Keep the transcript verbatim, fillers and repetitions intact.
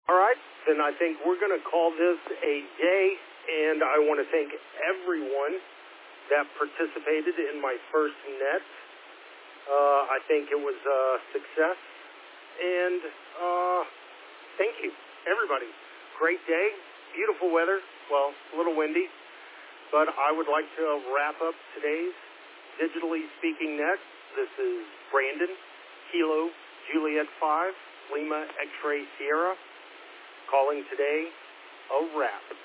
All right, then I think we're going to call this a day, and I want to thank everyone that participated in my first net. Uh, I think it was a success, and uh, thank you, everybody. Great day, beautiful weather, well, a little windy, but I would like to wrap up today's Digitally Speaking Net. This is Brandon, Kilo, Juliet five, Lima, X-Ray, Sierra, calling today a wrap.